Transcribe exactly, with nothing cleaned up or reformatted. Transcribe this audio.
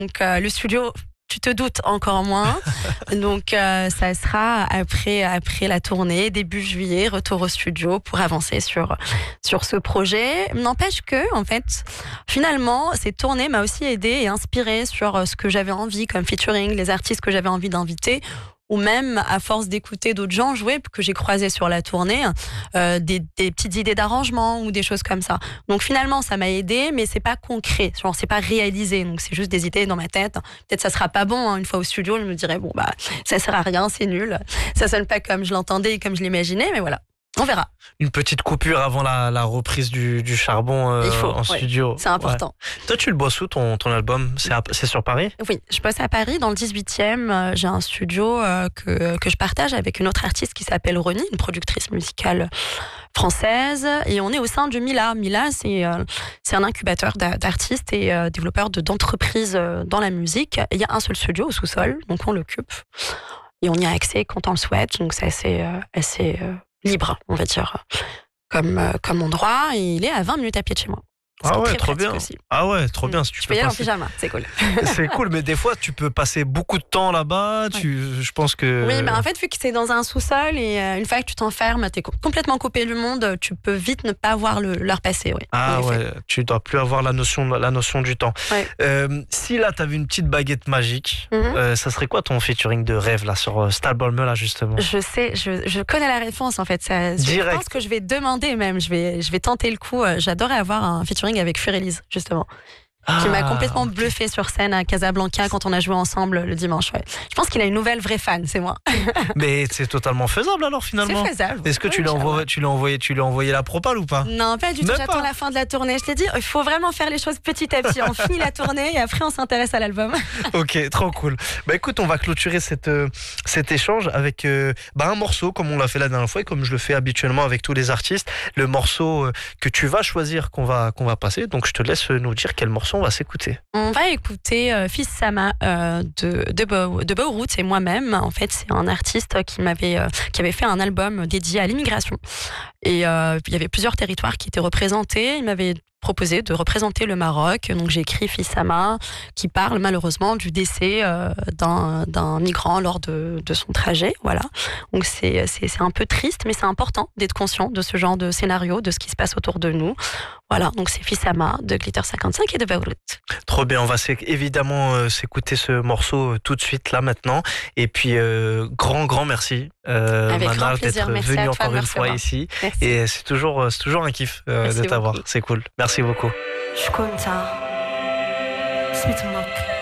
Donc euh, le studio, tu te doutes encore moins. Donc euh, ça sera après, après la tournée, début juillet, retour au studio pour avancer sur, sur ce projet. N'empêche que, en fait, finalement, cette tournée m'a aussi aidé et inspiré sur ce que j'avais envie comme featuring, les artistes que j'avais envie d'inviter, ou même à force d'écouter d'autres gens jouer que j'ai croisés sur la tournée, euh, des, des petites idées d'arrangement ou des choses comme ça. Donc finalement, ça m'a aidé, mais c'est pas concret, genre c'est pas réalisé. Donc c'est juste des idées dans ma tête. Peut-être ça sera pas bon. Hein. Une fois au studio, je me dirais bon bah ça sert à rien, c'est nul. Ça sonne pas comme je l'entendais et comme je l'imaginais, mais voilà. On verra. Une petite coupure avant la, la reprise du, du charbon euh, Il faut, en ouais, studio. C'est important. Ouais. Toi, tu le bosses où ton, ton album? C'est sur Paris? Oui, je bosse à Paris, dans le dix-huitième. J'ai un studio euh, que, que je partage avec une autre artiste qui s'appelle Reni, une productrice musicale française. Et on est au sein du Mila. Mila, c'est euh, c'est un incubateur d'artistes et euh, développeurs d'entreprises euh, dans la musique. Il y a un seul studio au sous-sol, donc on l'occupe. Et on y a accès quand on le souhaite. Donc c'est assez... Euh, assez euh, libre, on va dire, comme, euh, comme endroit, et il est à vingt minutes à pied de chez moi. Ah ouais, trop bien. Aussi. Ah ouais, trop bien. Si tu, tu peux peux y aller passer... en pyjama, c'est cool. C'est cool, mais des fois, tu peux passer beaucoup de temps là-bas. Ouais. Tu... Je pense que. Oui, mais en fait, vu que c'est dans un sous-sol et euh, une fois que tu t'enfermes, tu es complètement coupé du monde, tu peux vite ne pas voir l'heure passer. Oui, ah ouais, tu dois plus avoir la notion, la notion du temps. Ouais. Euh, si là, tu avais une petite baguette magique, mm-hmm. euh, ça serait quoi ton featuring de rêve là sur euh, cet album-là, justement? Je sais, je, je connais la réponse en fait. Ça, Direct. Je pense que je vais demander même, je vais, je vais tenter le coup. J'adorais avoir un featuring avec Furélise. Justement, ah, qui m'a complètement okay. bluffé sur scène à Casablanca quand on a joué ensemble le dimanche. Ouais. Je pense qu'il a une nouvelle vraie fan, c'est moi. Mais c'est totalement faisable alors finalement. C'est faisable. Est-ce que oui, tu lui as envoyé, tu lui as envoyé, tu lui as envoyé la propale ou pas? Non, pas du tout. J'attends la fin de la tournée. Je t'ai dit, il faut vraiment faire les choses petit à petit. On finit la tournée et après on s'intéresse à l'album. Ok, trop cool. Bah écoute, on va clôturer cette, euh, cet échange avec euh, bah, un morceau comme on l'a fait la dernière fois et comme je le fais habituellement avec tous les artistes. Le morceau euh, que tu vas choisir qu'on va qu'on va passer. Donc je te laisse nous dire quel morceau on va s'écouter. On va écouter euh, Fils Sama euh, de, de, Bo, de Bowroots et moi-même. En fait, c'est un artiste qui m'avait euh, qui avait fait un album dédié à l'immigration. Et euh, il y avait plusieurs territoires qui étaient représentés. Il m'avait proposé de représenter le Maroc. Donc j'ai écrit Fils Sama, qui parle malheureusement du décès euh, d'un, d'un migrant lors de, de son trajet. Voilà. Donc c'est, c'est, c'est un peu triste, mais c'est important d'être conscient de ce genre de scénario, de ce qui se passe autour de nous. Voilà, donc c'est Fils Sama de Glitter cinquante-cinq et de Bowroots. Trop bien, on va évidemment euh, s'écouter ce morceau euh, tout de suite là maintenant. Et puis euh, grand grand merci euh, Mana d'être venue encore une fois ici. Merci. Et c'est toujours c'est toujours un kiff euh, de t'avoir. C'est cool. Merci beaucoup. Je suis comme ça. C'est tout moque.